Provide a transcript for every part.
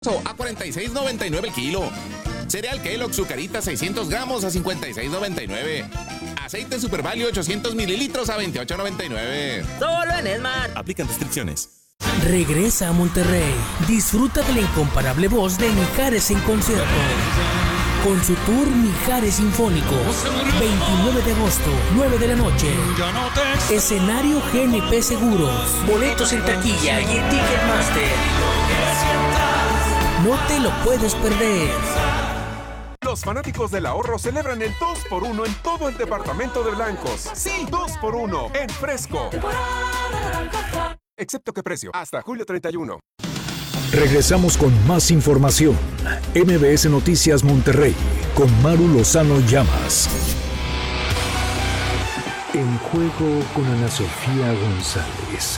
a 46.99 el kilo. Cereal Kellogg Zucarita 600 gramos a 56.99. Aceite Super Value 800 mililitros a 28.99. Solo en Esmart. Aplican restricciones. Regresa a Monterrey. Disfruta de la incomparable voz de Mijares en concierto. Con su tour Mijares Sinfónico. 29 de agosto, 9 de la noche. Escenario GNP Seguros. Boletos en taquilla y en Ticketmaster. No te lo puedes perder. Los fanáticos del ahorro celebran el 2x1 en todo el departamento de blancos. Sí, 2x1 en Fresco. Excepto que precio, hasta julio 31. Regresamos con más información. MBS Noticias Monterrey, con Maru Lozano Llamas. En juego con Ana Sofía González.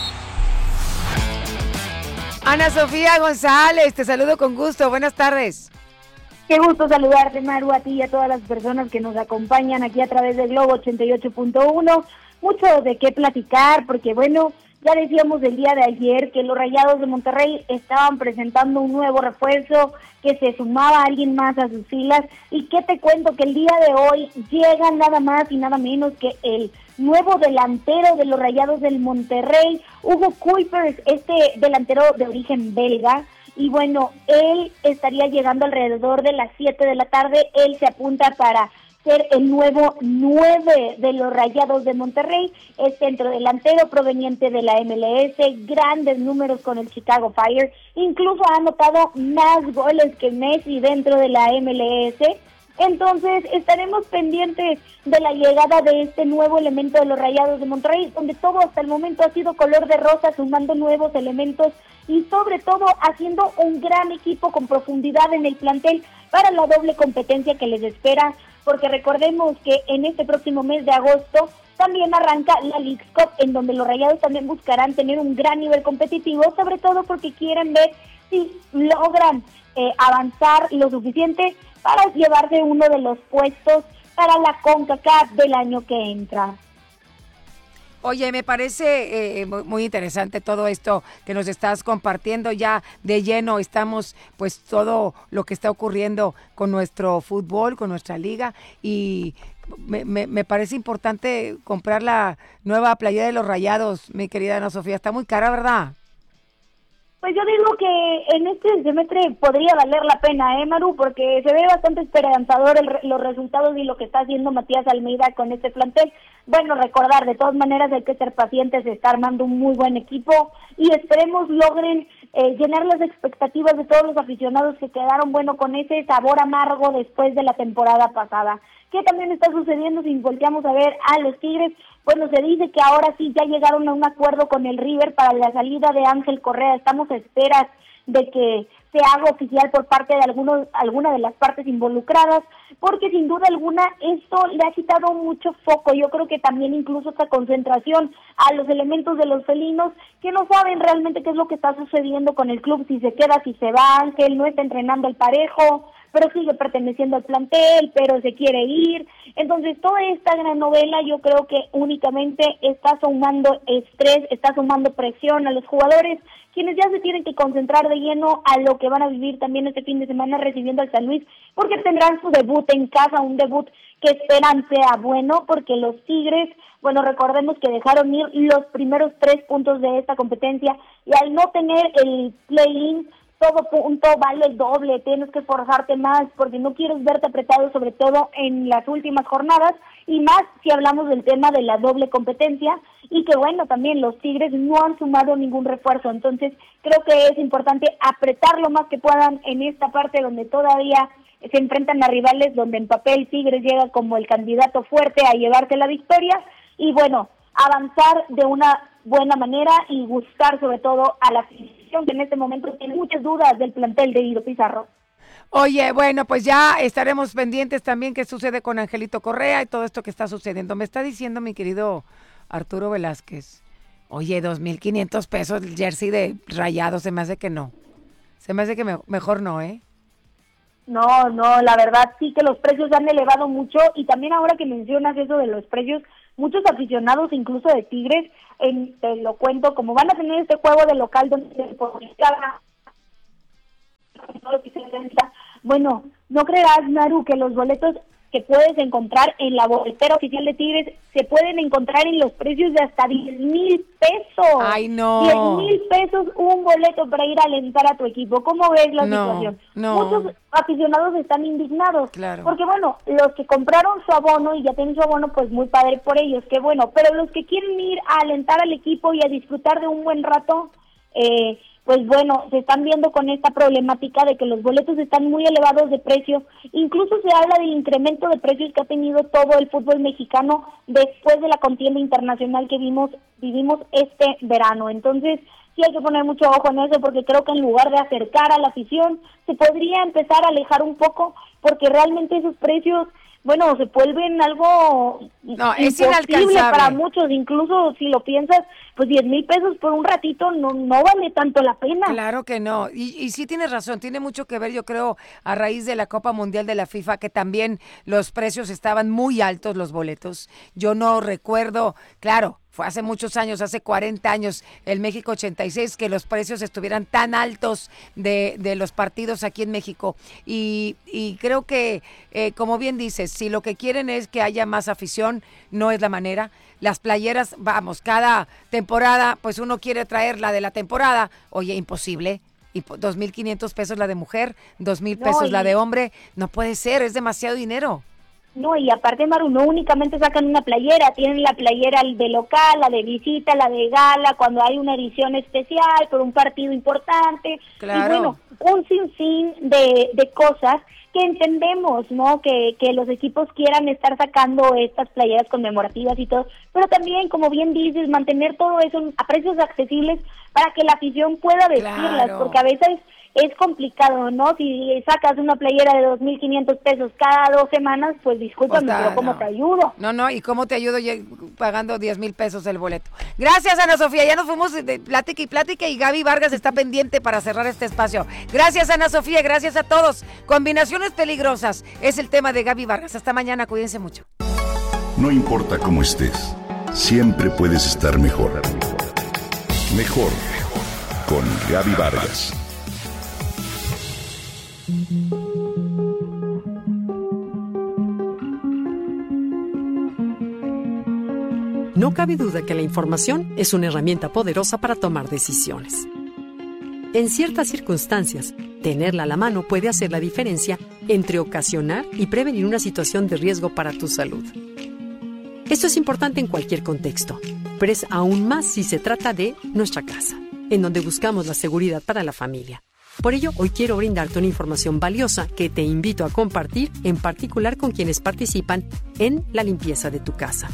Ana Sofía González, te saludo con gusto. Buenas tardes. Qué gusto saludarte, Maru, a ti y a todas las personas que nos acompañan aquí a través de Globo 88.1. Mucho de qué platicar, porque bueno, ya decíamos el día de ayer que los Rayados de Monterrey estaban presentando un nuevo refuerzo, que se sumaba alguien más a sus filas. Y qué te cuento, que el día de hoy llega nada más y nada menos que el nuevo delantero de los Rayados del Monterrey, Hugo Kuipers, este delantero de origen belga. Y bueno, él estaría llegando alrededor de las 7 de la tarde. Él se apunta para ser el nuevo 9 de los Rayados de Monterrey. Es centrodelantero proveniente de la MLS, grandes números con el Chicago Fire. Incluso ha anotado más goles que Messi dentro de la MLS. Entonces estaremos pendientes de la llegada de este nuevo elemento de los Rayados de Monterrey, donde todo hasta el momento ha sido color de rosa, sumando nuevos elementos y sobre todo haciendo un gran equipo con profundidad en el plantel para la doble competencia que les espera, porque recordemos que en este próximo mes de agosto también arranca la Leagues Cup, en donde los Rayados también buscarán tener un gran nivel competitivo, sobre todo porque quieren ver si logran avanzar lo suficiente para llevarse uno de los puestos para la CONCACAF del año que entra. Oye, me parece muy interesante todo esto que nos estás compartiendo. Ya de lleno estamos, pues, todo lo que está ocurriendo con nuestro fútbol, con nuestra liga, y me parece importante comprar la nueva playera de los Rayados, mi querida Ana Sofía. Está muy cara, ¿verdad? Pues yo digo que en este semestre podría valer la pena, Maru, porque se ve bastante esperanzador los resultados y lo que está haciendo Matías Almeida con este plantel. Bueno, recordar, de todas maneras hay que ser pacientes, se está armando un muy buen equipo y esperemos logren llenar las expectativas de todos los aficionados que quedaron, bueno, con ese sabor amargo después de la temporada pasada. ¿Qué también está sucediendo si volteamos a ver a los Tigres? Bueno, se dice que ahora sí ya llegaron a un acuerdo con el River para la salida de Ángel Correa. Estamos a esperas de que se haga oficial por parte de alguna de las partes involucradas, porque sin duda alguna esto le ha quitado mucho foco. Yo creo que también incluso esta concentración a los elementos de los felinos que no saben realmente qué es lo que está sucediendo con el club, si se queda, si se va. Ángel no está entrenando al parejo, pero sigue perteneciendo al plantel, pero se quiere ir. Entonces, toda esta gran novela yo creo que únicamente está sumando estrés, está sumando presión a los jugadores, quienes ya se tienen que concentrar de lleno a lo que van a vivir también este fin de semana recibiendo al San Luis, porque tendrán su debut en casa, un debut que esperan sea bueno, porque los Tigres, bueno, recordemos que dejaron ir los primeros 3 puntos de esta competencia, y al no tener el play-in, todo punto vale el doble, tienes que esforzarte más porque no quieres verte apretado, sobre todo en las últimas jornadas, y más si hablamos del tema de la doble competencia, y que bueno, también los Tigres no han sumado ningún refuerzo. Entonces creo que es importante apretar lo más que puedan en esta parte donde todavía se enfrentan a rivales, donde en papel Tigres llega como el candidato fuerte a llevarse la victoria, y bueno, avanzar de una buena manera y buscar sobre todo a la afición, que en este momento tiene muchas dudas del plantel de Guido Pizarro. Oye, bueno, pues ya estaremos pendientes también qué sucede con Angelito Correa y todo esto que está sucediendo. Me está diciendo mi querido Arturo Velázquez, oye, 2,500 pesos el jersey de Rayados, se me hace que no. Se me hace que mejor no, ¿eh? No, la verdad sí que los precios han elevado mucho, y también ahora que mencionas eso de los precios, muchos aficionados incluso de Tigres, te lo cuento, como van a tener este juego de local donde Bueno, no creerás, Maru, que los boletos que puedes encontrar en la boletera oficial de Tigres se pueden encontrar en los precios de hasta 10,000 pesos. ¡Ay, no! 10,000 pesos un boleto para ir a alentar a tu equipo. ¿Cómo ves la situación? No. Muchos aficionados están indignados. Claro. Porque, bueno, los que compraron su abono y ya tienen su abono, pues muy padre por ellos, qué bueno. Pero los que quieren ir a alentar al equipo y a disfrutar de un buen rato, pues bueno, se están viendo con esta problemática de que los boletos están muy elevados de precio. Incluso se habla del incremento de precios que ha tenido todo el fútbol mexicano después de la contienda internacional que vivimos este verano. Entonces, sí hay que poner mucho ojo en eso, porque creo que en lugar de acercar a la afición, se podría empezar a alejar un poco, porque realmente esos precios, bueno, se vuelven algo es imposible inalcanzable para muchos. Incluso si lo piensas, pues 10,000 pesos por un ratito no vale tanto la pena. Claro que no, y sí tienes razón, tiene mucho que ver, yo creo, a raíz de la Copa Mundial de la FIFA, que también los precios estaban muy altos, los boletos. Yo no recuerdo, claro, fue hace muchos años, hace 40 años, el México 86, que los precios estuvieran tan altos de los partidos aquí en México. Y creo que, como bien dices, si lo que quieren es que haya más afición, no es la manera. Las playeras, vamos, cada temporada, pues uno quiere traer la de la temporada. Oye, imposible. Y 2,500 pesos la de mujer, 2,000 pesos la de hombre. No puede ser, es demasiado dinero. No, y aparte, Maru, no únicamente sacan una playera, tienen la playera de local, la de visita, la de gala, cuando hay una edición especial por un partido importante. Claro. Y bueno, un sinfín de cosas que entendemos, ¿no? Que los equipos quieran estar sacando estas playeras conmemorativas y todo, pero también, como bien dices, mantener todo eso a precios accesibles para que la afición pueda vestirlas, Claro. porque a veces es complicado, ¿no? Si sacas una playera de 2,500 pesos cada 2 semanas, pues discúlpame, pero ¿cómo te ayudo? No, ¿y cómo te ayudo pagando 10,000 pesos el boleto? Gracias, Ana Sofía, ya nos fuimos de plática y Gaby Vargas está pendiente para cerrar este espacio. Gracias, Ana Sofía, gracias a todos. Combinaciones peligrosas es el tema de Gaby Vargas. Hasta mañana, cuídense mucho. No importa cómo estés, siempre puedes estar mejor. Mejor con Gaby Vargas. No cabe duda que la información es una herramienta poderosa para tomar decisiones. En ciertas circunstancias, tenerla a la mano puede hacer la diferencia entre ocasionar y prevenir una situación de riesgo para tu salud. Esto es importante en cualquier contexto, pero es aún más si se trata de nuestra casa, en donde buscamos la seguridad para la familia. Por ello, hoy quiero brindarte una información valiosa que te invito a compartir, en particular con quienes participan en la limpieza de tu casa.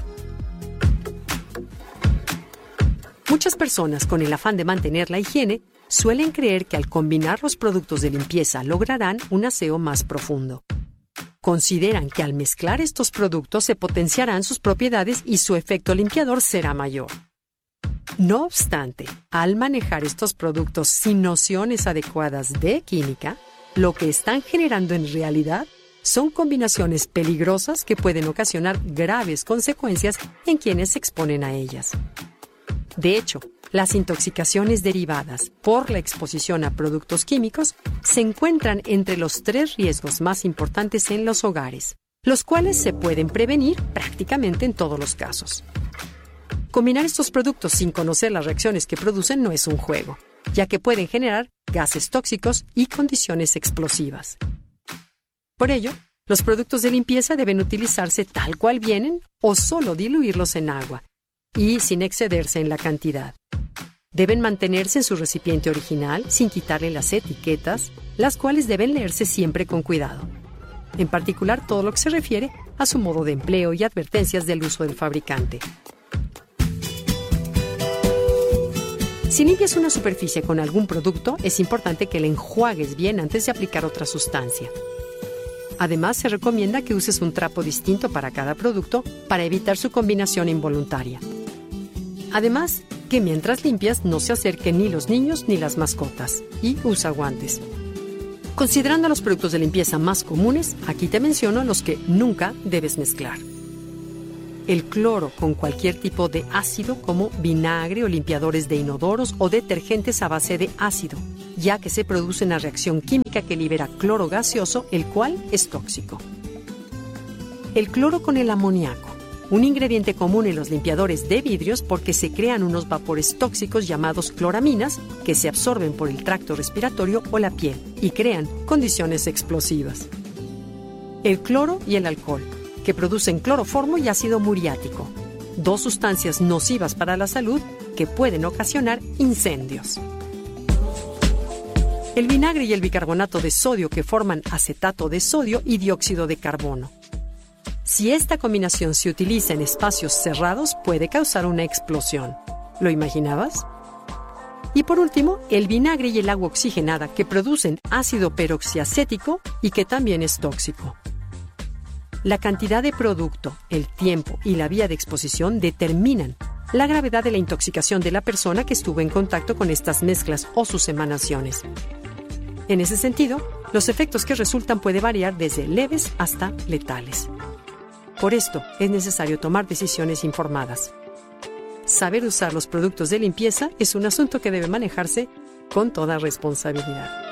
Muchas personas, con el afán de mantener la higiene, suelen creer que al combinar los productos de limpieza lograrán un aseo más profundo. Consideran que al mezclar estos productos se potenciarán sus propiedades y su efecto limpiador será mayor. No obstante, al manejar estos productos sin nociones adecuadas de química, lo que están generando en realidad son combinaciones peligrosas que pueden ocasionar graves consecuencias en quienes se exponen a ellas. De hecho, las intoxicaciones derivadas por la exposición a productos químicos se encuentran entre los 3 riesgos más importantes en los hogares, los cuales se pueden prevenir prácticamente en todos los casos. Combinar estos productos sin conocer las reacciones que producen no es un juego, ya que pueden generar gases tóxicos y condiciones explosivas. Por ello, los productos de limpieza deben utilizarse tal cual vienen o solo diluirlos en agua y sin excederse en la cantidad. Deben mantenerse en su recipiente original sin quitarle las etiquetas, las cuales deben leerse siempre con cuidado. En particular, todo lo que se refiere a su modo de empleo y advertencias del uso del fabricante. Si limpias una superficie con algún producto, es importante que la enjuagues bien antes de aplicar otra sustancia. Además, se recomienda que uses un trapo distinto para cada producto para evitar su combinación involuntaria. Además, que mientras limpias no se acerquen ni los niños ni las mascotas y usa guantes. Considerando los productos de limpieza más comunes, aquí te menciono los que nunca debes mezclar. El cloro con cualquier tipo de ácido como vinagre o limpiadores de inodoros o detergentes a base de ácido. ya que se produce una reacción química que libera cloro gaseoso, el cual es tóxico. El cloro con el amoníaco, un ingrediente común en los limpiadores de vidrios porque se crean unos vapores tóxicos llamados cloraminas que se absorben por el tracto respiratorio o la piel y crean condiciones explosivas. El cloro y el alcohol, que producen cloroformo y ácido muriático, dos sustancias nocivas para la salud que pueden ocasionar incendios. El vinagre y el bicarbonato de sodio que forman acetato de sodio y dióxido de carbono. Si esta combinación se utiliza en espacios cerrados, puede causar una explosión. ¿Lo imaginabas? Y por último, el vinagre y el agua oxigenada que producen ácido peroxiacético y que también es tóxico. La cantidad de producto, el tiempo y la vía de exposición determinan la gravedad de la intoxicación de la persona que estuvo en contacto con estas mezclas o sus emanaciones. En ese sentido, los efectos que resultan pueden variar desde leves hasta letales. Por esto, es necesario tomar decisiones informadas. Saber usar los productos de limpieza es un asunto que debe manejarse con toda responsabilidad.